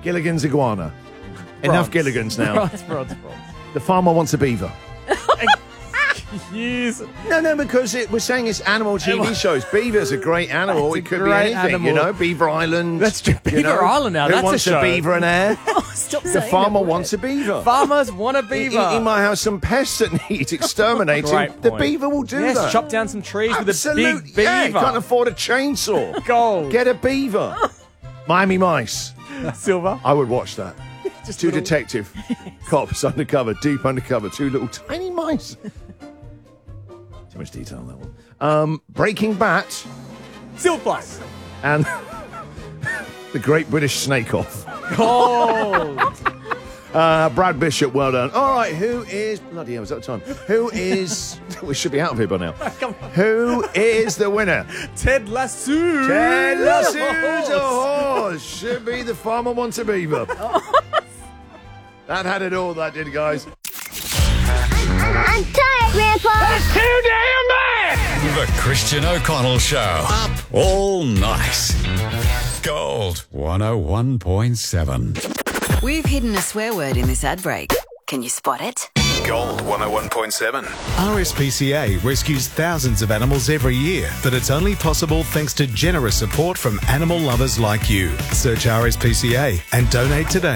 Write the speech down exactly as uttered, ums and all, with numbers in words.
Gilligan's iguana. Enough Bronze. Gilligans now. Bronze, bronze, bronze. The farmer wants a beaver. Yes. No, no, because it, we're saying it's animal T V shows. Beaver's a great animal. It's a It could be great anything, animal. you know. Beaver Island. That's true. you Beaver know. Island now, Who that's a wants show. a beaver and air? Stop The saying farmer that wants a beaver. Farmers want a In, beaver. in my house, some pests that need exterminating. Great The point. beaver will do yes, that. chop down some trees Absolute, with a big beaver. yeah, you can't afford a chainsaw. Gold. Get a beaver. Miami Mice. Silver. I would watch that. Just Two little- detective cops undercover, deep undercover, two little tiny mice. Too much detail on that one. Um, Breaking Bat Silver. and the Great British Snake Off. Gold. Uh, Brad Bishop, well done. All right, who is... Bloody hell, was that time? Who is... we should be out of here by now. Come on. Who is the winner? Ted Lasso. Ted Lasso's a horse. Should be the farmer wants a beaver. That had it all, that did, guys. I'm tired, Grandpa. Too damn bad! The Christian O'Connell Show. Up all night. Gold one oh one point seven. We've hidden a swear word in this ad break. Can you spot it? Gold one oh one point seven. R S P C A rescues thousands of animals every year, but it's only possible thanks to generous support from animal lovers like you. Search R S P C A and donate today.